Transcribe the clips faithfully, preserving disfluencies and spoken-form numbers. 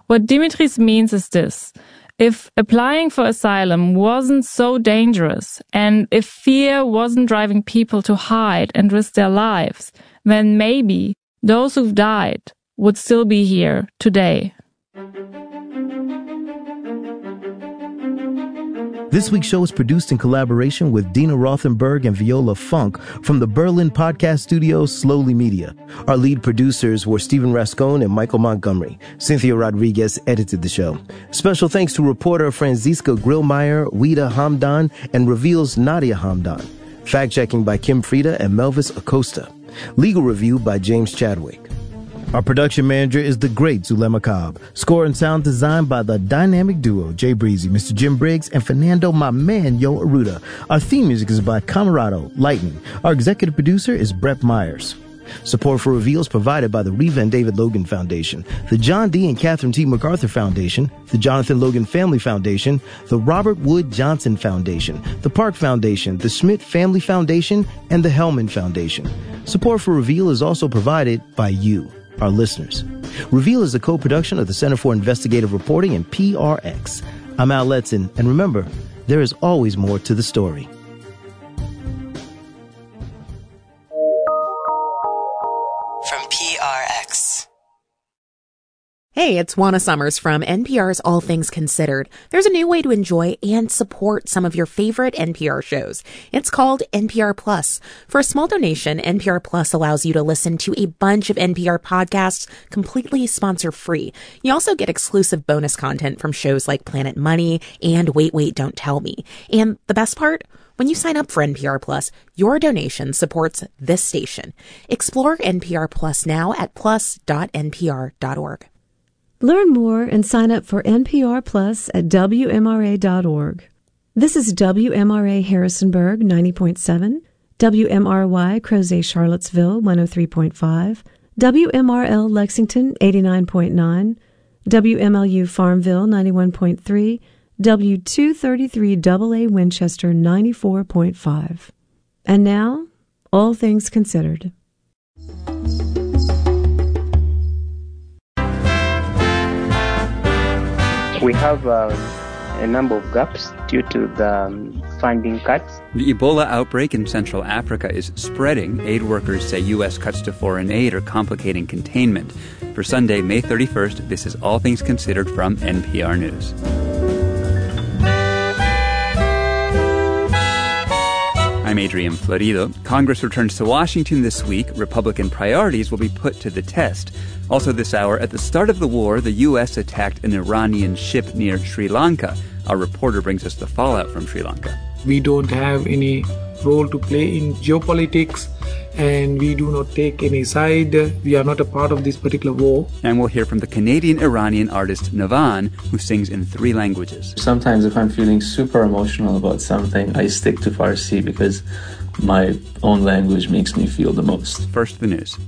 What Dimitris means is this. If applying for asylum wasn't so dangerous, and if fear wasn't driving people to hide and risk their lives, then maybe those who've died would still be here today. This week's show is produced in collaboration with Dina Rothenberg and Viola Funk from the Berlin podcast studio Slowly Media. Our lead producers were Stephen Rascone and Michael Montgomery. Cynthia Rodriguez edited the show. Special thanks to reporter Franziska Grillmeyer, Wida Hamdan, and Reveal's Nadia Hamdan. Fact-checking by Kim Frieda and Melvis Acosta. Legal review by James Chadwick. Our production manager is the great Zulema Cobb. Score and sound design by the dynamic duo Jay Breezy, Mister Jim Briggs, and Fernando, my man, Yo Aruda. Our theme music is by Camarado Lightning. Our executive producer is Brett Myers. Support for Reveal is provided by the Reva and David Logan Foundation, the John D. and Catherine T. MacArthur Foundation, the Jonathan Logan Family Foundation, the Robert Wood Johnson Foundation, the Park Foundation, the Schmidt Family Foundation, and the Hellman Foundation. Support for Reveal is also provided by you, our listeners. Reveal is a co-production of the Center for Investigative Reporting and P R X. I'm Al Letson, and remember, there is always more to the story. From P R X. Hey, it's Juana Summers from N P R's All Things Considered. There's a new way to enjoy and support some of your favorite N P R shows. It's called N P R Plus. For a small donation, N P R Plus allows you to listen to a bunch of N P R podcasts completely sponsor-free. You also get exclusive bonus content from shows like Planet Money and Wait, Wait, Don't Tell Me. And the best part? When you sign up for N P R Plus, your donation supports this station. Explore N P R Plus now at plus dot n p r dot org. Learn more and sign up for N P R Plus at W M R A dot org. This is W M R A Harrisonburg ninety point seven, W M R Y Crozet Charlottesville one oh three point five, W M R L Lexington eighty-nine point nine, W M L U Farmville ninety-one point three, W two thirty-three A A Winchester ninety-four point five. And now, All Things Considered. We have uh, a number of gaps due to the um, funding cuts. The Ebola outbreak in Central Africa is spreading. Aid workers say U S cuts to foreign aid are complicating containment. For Sunday, May thirty-first, this is All Things Considered from N P R News. I'm Adrian Florido. Congress returns to Washington this week. Republican priorities will be put to the test. Also this hour, at the start of the war, the U S attacked an Iranian ship near Sri Lanka. Our reporter brings us the fallout from Sri Lanka. We don't have any role to play in geopolitics, and we do not take any side. We are not a part of this particular war. And we'll hear from the Canadian-Iranian artist Navan, who sings in three languages. Sometimes if I'm feeling super emotional about something, I stick to Farsi because my own language makes me feel the most. First, the news.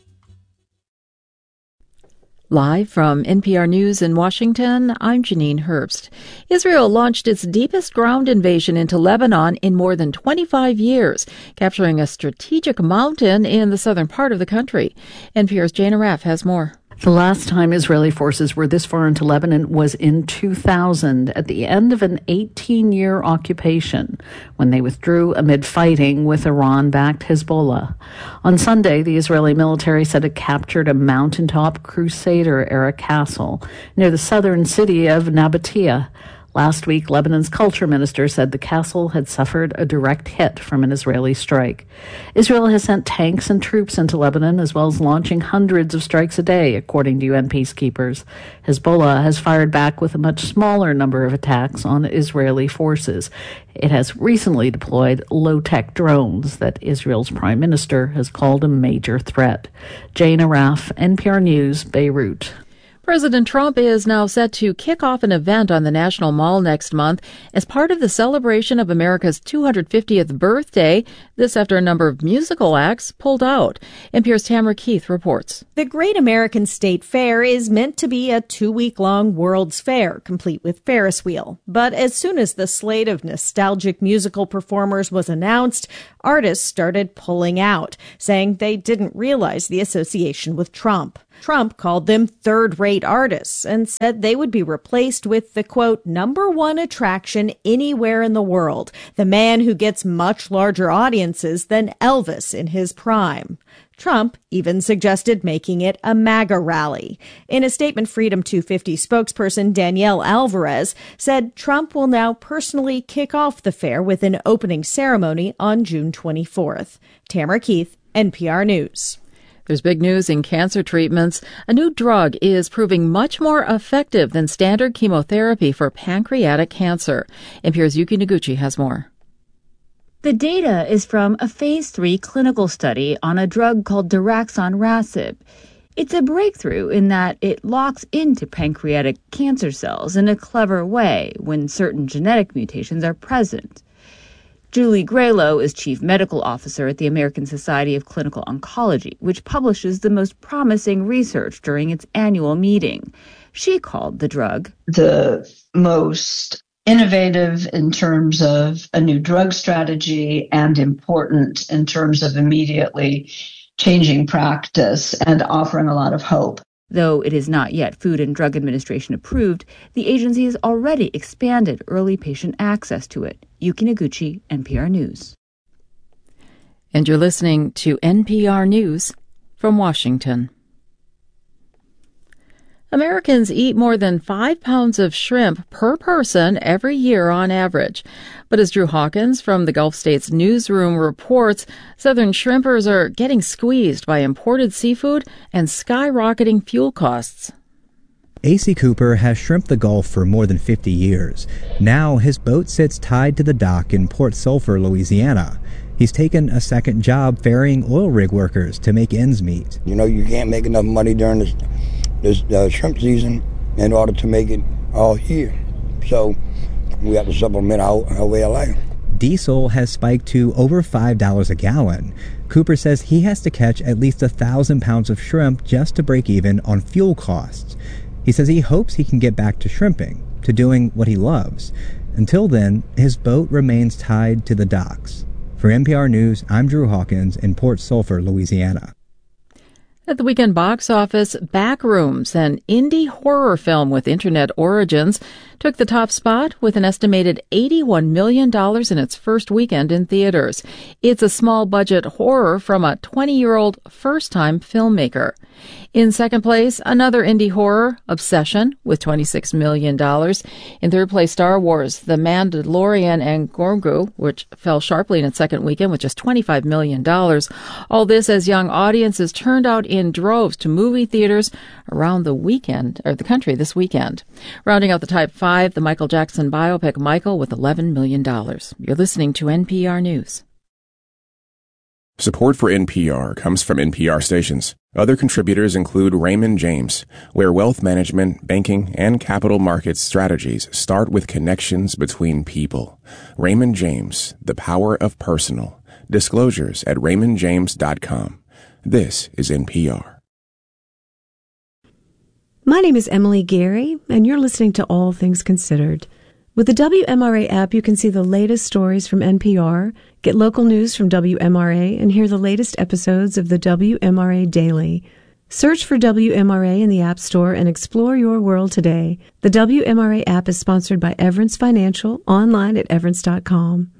Live from N P R News in Washington, I'm Janine Herbst. Israel launched its deepest ground invasion into Lebanon in more than twenty-five years, capturing a strategic mountain in the southern part of the country. N P R's Jane Araf has more. The last time Israeli forces were this far into Lebanon was in two thousand, at the end of an eighteen-year occupation, when they withdrew amid fighting with Iran-backed Hezbollah. On Sunday, the Israeli military said it captured a mountaintop Crusader-era castle near the southern city of Nabatea. Last week, Lebanon's culture minister said the castle had suffered a direct hit from an Israeli strike. Israel has sent tanks and troops into Lebanon, as well as launching hundreds of strikes a day, according to U N peacekeepers. Hezbollah has fired back with a much smaller number of attacks on Israeli forces. It has recently deployed low-tech drones that Israel's prime minister has called a major threat. Jane Araf, N P R News, Beirut. President Trump is now set to kick off an event on the National Mall next month as part of the celebration of America's two hundred fiftieth birthday. This after a number of musical acts pulled out. N P R's Tamara Keith reports. The Great American State Fair is meant to be a two-week-long World's Fair, complete with Ferris wheel. But as soon as the slate of nostalgic musical performers was announced, artists started pulling out, saying they didn't realize the association with Trump. Trump called them third-rate artists and said they would be replaced with the, quote, number one attraction anywhere in the world, the man who gets much larger audiences than Elvis in his prime. Trump even suggested making it a MAGA rally. In a statement, Freedom two fifty spokesperson Danielle Alvarez said Trump will now personally kick off the fair with an opening ceremony on June twenty-fourth. Tamara Keith, N P R News. There's big news in cancer treatments. A new drug is proving much more effective than standard chemotherapy for pancreatic cancer. N P R's Yuki Noguchi has more. The data is from a phase three clinical study on a drug called daraxonrasib. It's a breakthrough in that it locks into pancreatic cancer cells in a clever way when certain genetic mutations are present. Julie Graylow is chief medical officer at the American Society of Clinical Oncology, which publishes the most promising research during its annual meeting. She called the drug the most innovative in terms of a new drug strategy and important in terms of immediately changing practice and offering a lot of hope. Though it is not yet Food and Drug Administration approved, the agency has already expanded early patient access to it. Yuki Noguchi, N P R News. And you're listening to N P R News from Washington. Americans eat more than five pounds of shrimp per person every year on average. But as Drew Hawkins from the Gulf States Newsroom reports, Southern shrimpers are getting squeezed by imported seafood and skyrocketing fuel costs. A C Cooper has shrimped the Gulf for more than fifty years. Now his boat sits tied to the dock in Port Sulphur, Louisiana. He's taken a second job ferrying oil rig workers to make ends meet. You know, you can't make enough money during this this uh, shrimp season in order to make it all year. So we have to supplement our, our way of life. Diesel has spiked to over five dollars a gallon. Cooper says he has to catch at least one thousand pounds of shrimp just to break even on fuel costs. He says he hopes he can get back to shrimping, to doing what he loves. Until then, his boat remains tied to the docks. For N P R News, I'm Drew Hawkins in Port Sulphur, Louisiana. At the weekend box office, Backrooms, an indie horror film with internet origins, took the top spot with an estimated eighty-one million dollars in its first weekend in theaters. It's a small-budget horror from a twenty-year-old first-time filmmaker. In second place, another indie horror, Obsession, with twenty-six million dollars. In third place, Star Wars, The Mandalorian and Grogu, which fell sharply in its second weekend with just twenty-five million dollars. All this as young audiences turned out in droves to movie theaters around the weekend, or the country this weekend. Rounding out the top five, the Michael Jackson biopic Michael with eleven million dollars. You're listening to N P R News. Support for N P R comes from N P R stations. Other contributors include Raymond James, where wealth management, banking, and capital markets strategies start with connections between people. Raymond James, the power of personal. Disclosures at raymond james dot com. This is N P R. My name is Emily Gary, and you're listening to All Things Considered. With the W M R A app, you can see the latest stories from N P R, get local news from W M R A, and hear the latest episodes of the W M R A Daily. Search for W M R A in the App Store and explore your world today. The W M R A app is sponsored by Everence Financial, online at everence dot com.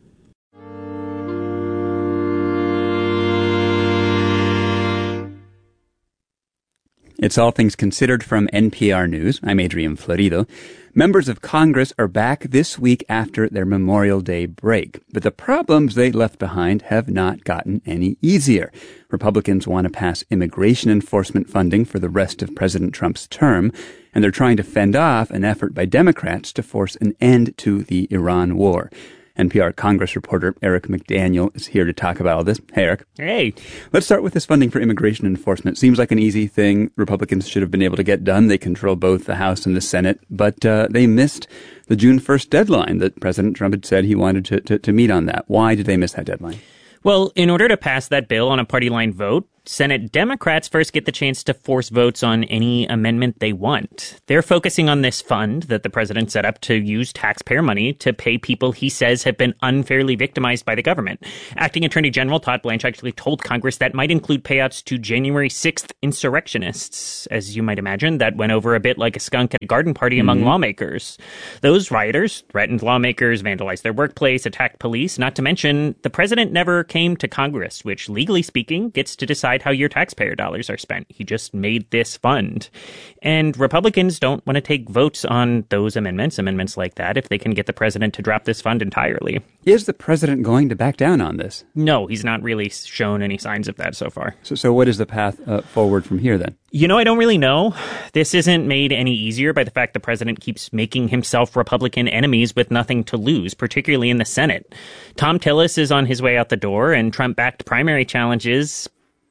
It's All Things Considered from N P R News. I'm Adrian Florido. Members of Congress are back this week after their Memorial Day break, but the problems they left behind have not gotten any easier. Republicans want to pass immigration enforcement funding for the rest of President Trump's term, and they're trying to fend off an effort by Democrats to force an end to the Iran war. N P R Congress reporter Eric McDaniel is here to talk about all this. Hey, Eric. Hey. Let's start with this funding for immigration enforcement. Seems like an easy thing Republicans should have been able to get done. They control both the House and the Senate, but uh, they missed the June first deadline that President Trump had said he wanted to, to, to meet on that. Why did they miss that deadline? Well, in order to pass that bill on a party line vote, Senate Democrats first get the chance to force votes on any amendment they want. They're focusing on this fund that the president set up to use taxpayer money to pay people he says have been unfairly victimized by the government. Acting Attorney General Todd Blanche actually told Congress that might include payouts to January sixth insurrectionists. As you might imagine, that went over a bit like a skunk at a garden party among mm-hmm. lawmakers. Those rioters threatened lawmakers, vandalized their workplace, attacked police, not to mention the president never came to Congress, which legally speaking gets to decide how your taxpayer dollars are spent. He just made this fund. And Republicans don't want to take votes on those amendments, amendments like that, if they can get the president to drop this fund entirely. Is the president going to back down on this? No, he's not really shown any signs of that so far. So, so what is the path uh, forward from here then? You know, I don't really know. This isn't made any easier by the fact the president keeps making himself Republican enemies with nothing to lose, particularly in the Senate. Tom Tillis is on his way out the door, and Trump-backed primary challenges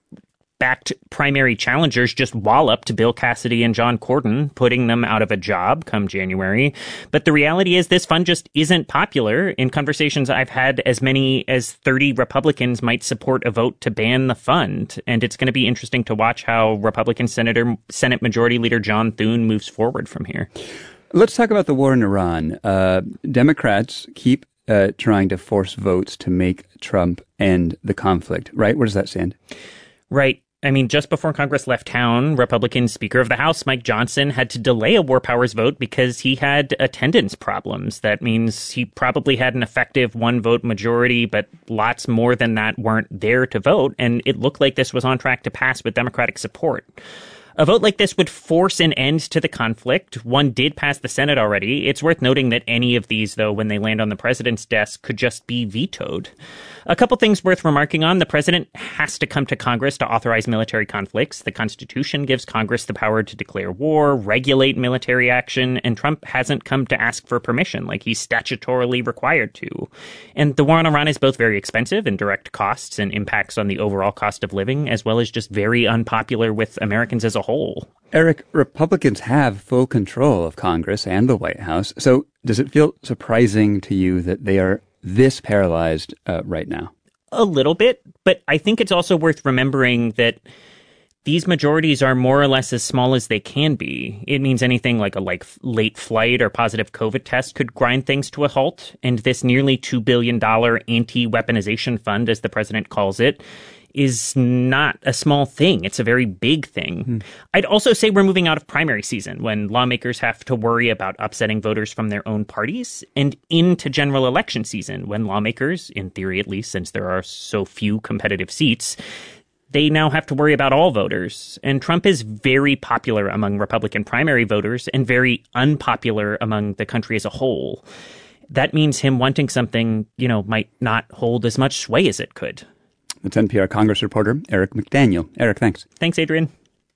backed primary challengers just walloped Bill Cassidy and John Cornyn, putting them out of a job come January. But the reality is this fund just isn't popular. In conversations I've had, as many as thirty Republicans might support a vote to ban the fund. And it's going to be interesting to watch how Republican Senator, Senate Majority Leader John Thune moves forward from here. Let's talk about the war in Iran. Uh, Democrats keep uh, trying to force votes to make Trump end the conflict, right? Where does that stand? Right. I mean, just before Congress left town, Republican Speaker of the House, Mike Johnson, had to delay a war powers vote because he had attendance problems. That means he probably had an effective one-vote majority, but lots more than that weren't there to vote, and it looked like this was on track to pass with Democratic support. A vote like this would force an end to the conflict. One did pass the Senate already. It's worth noting that any of these, though, when they land on the president's desk, could just be vetoed. A couple things worth remarking on. The president has to come to Congress to authorize military conflicts. The Constitution gives Congress the power to declare war, regulate military action, and Trump hasn't come to ask for permission like he's statutorily required to. And the war on Iran is both very expensive in direct costs and impacts on the overall cost of living, as well as just very unpopular with Americans as a whole. Eric, Republicans have full control of Congress and the White House. So does it feel surprising to you that they are this paralyzed uh, right now? A little bit, but I think it's also worth remembering that these majorities are more or less as small as they can be. It means anything like a like late flight or positive COVID test could grind things to a halt. And this nearly two billion dollars anti-weaponization fund, as the president calls it, is not a small thing. It's a very big thing. Hmm. I'd also say we're moving out of primary season when lawmakers have to worry about upsetting voters from their own parties, and into general election season when lawmakers, in theory at least, since there are so few competitive seats, they now have to worry about all voters. And Trump is very popular among Republican primary voters and very unpopular among the country as a whole. That means him wanting something, you know, might not hold as much sway as it could. That's N P R Congress reporter Eric McDaniel. Eric, thanks. Thanks, Adrian.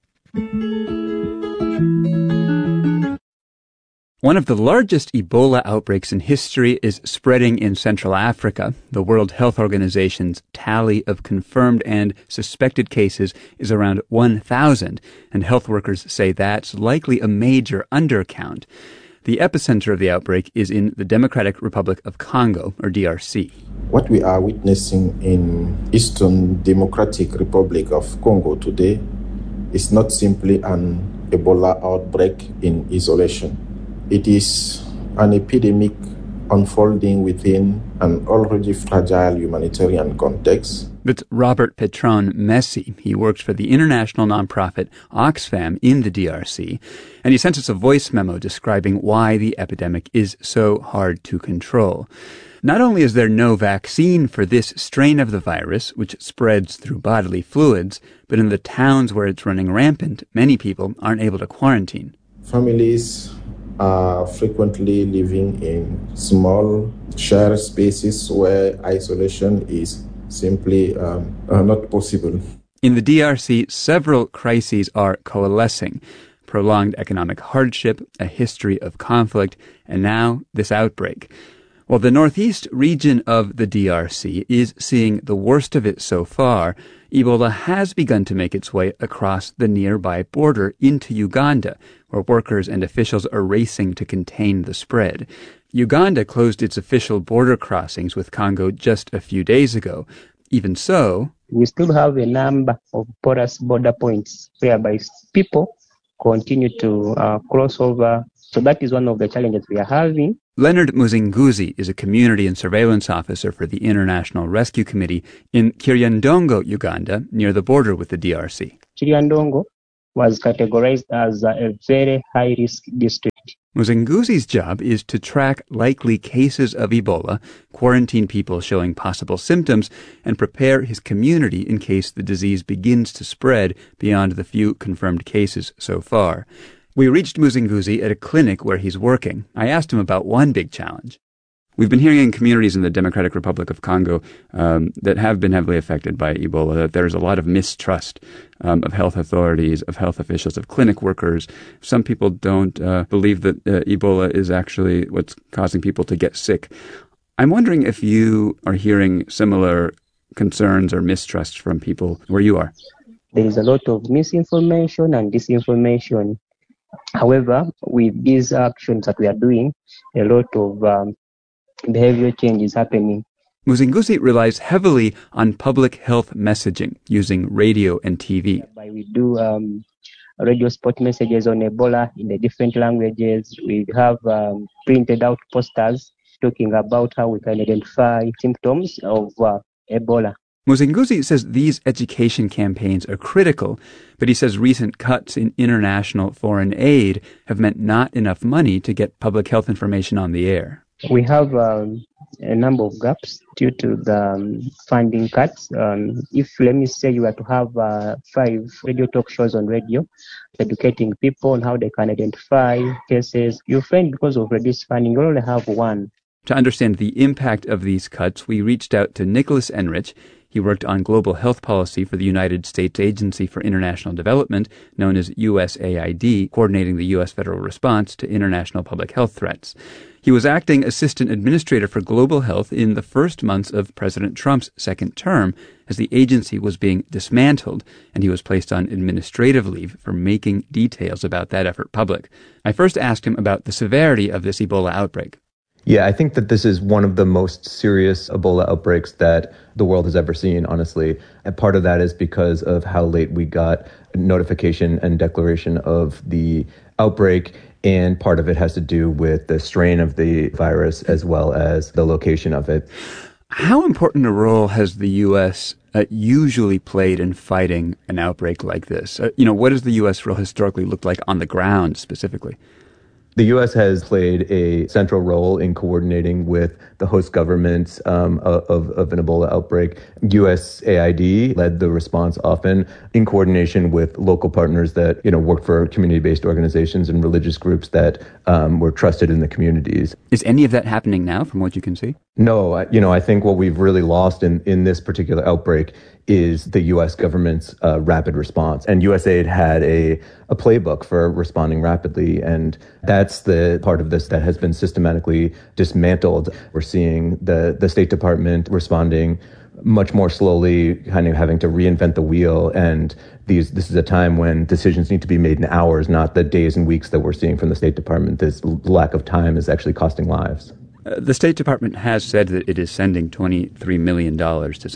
One of the largest Ebola outbreaks in history is spreading in Central Africa. The World Health Organization's tally of confirmed and suspected cases is around one thousand, and health workers say that's likely a major undercount. The epicenter of the outbreak is in the Democratic Republic of Congo, or D R C. What we are witnessing in Eastern Democratic Republic of Congo today is not simply an Ebola outbreak in isolation. It is an epidemic unfolding within an already fragile humanitarian context. That's Robert Petron Messi. He works for the international nonprofit Oxfam in the D R C, and he sent us a voice memo describing why the epidemic is so hard to control. Not only is there no vaccine for this strain of the virus, which spreads through bodily fluids, but in the towns where it's running rampant, many people aren't able to quarantine. Families are frequently living in small shared spaces where isolation is simply um, uh, not possible. In the D R C, several crises are coalescing. Prolonged economic hardship, a history of conflict, and now this outbreak. While the northeast region of the D R C is seeing the worst of it so far, Ebola has begun to make its way across the nearby border into Uganda, where workers and officials are racing to contain the spread. Uganda closed its official border crossings with Congo just a few days ago. Even so, we still have a number of porous border points whereby people continue to uh, cross over. So that is one of the challenges we are having. Leonard Muzinguzi is a community and surveillance officer for the International Rescue Committee in Kiryandongo, Uganda, near the border with the D R C. Kiryandongo was categorized as a very high-risk district. Muzinguzi's job is to track likely cases of Ebola, quarantine people showing possible symptoms, and prepare his community in case the disease begins to spread beyond the few confirmed cases so far. We reached Muzinguzi at a clinic where he's working. I asked him about one big challenge. We've been hearing in communities in the Democratic Republic of Congo um, that have been heavily affected by Ebola that there's a lot of mistrust um, of health authorities, of health officials, of clinic workers. Some people don't uh, believe that uh, Ebola is actually what's causing people to get sick. I'm wondering if you are hearing similar concerns or mistrust from people where you are. There is a lot of misinformation and disinformation. However, with these actions that we are doing, a lot of um, behavior change is happening. Muzinguzi relies heavily on public health messaging using radio and T V. We do um, radio spot messages on Ebola in the different languages. We have um, printed out posters talking about how we can identify symptoms of uh, Ebola. Muzinguzi says these education campaigns are critical, but he says recent cuts in international foreign aid have meant not enough money to get public health information on the air. We have um, a number of gaps due to the um, funding cuts. Um, if, let me say, you were to have uh, five radio talk shows on radio, educating people on how they can identify cases, you find because of reduced funding, you only have one. To understand the impact of these cuts, we reached out to Nicholas Enrich. He worked on global health policy for the United States Agency for International Development, known as U S A I D, coordinating the U S federal response to international public health threats. He was acting assistant administrator for global health in the first months of President Trump's second term as the agency was being dismantled, and he was placed on administrative leave for making details about that effort public. I first asked him about the severity of this Ebola outbreak. Yeah, I think that this is one of the most serious Ebola outbreaks that the world has ever seen, honestly. And part of that is because of how late we got notification and declaration of the outbreak. And part of it has to do with the strain of the virus as well as the location of it. How important a role has the U S uh, usually played in fighting an outbreak like this? Uh, you know, what does the U S role historically look like on the ground specifically? The U S has played a central role in coordinating with the host governments um, of, of an Ebola outbreak. U S A I D led the response often in coordination with local partners that, you know, work for community-based organizations and religious groups that um, were trusted in the communities. Is any of that happening now from what you can see? No, I, you know, I think what we've really lost in, in this particular outbreak is the U S government's uh, rapid response. And U S A I D had a, a playbook for responding rapidly. And that's the part of this that has been systematically dismantled. We're seeing the, the State Department responding much more slowly, kind of having to reinvent the wheel. And these, this is a time when decisions need to be made in hours, not the days and weeks that we're seeing from the State Department. This lack of time is actually costing lives. Uh, the State Department has said that it is sending twenty-three million dollars to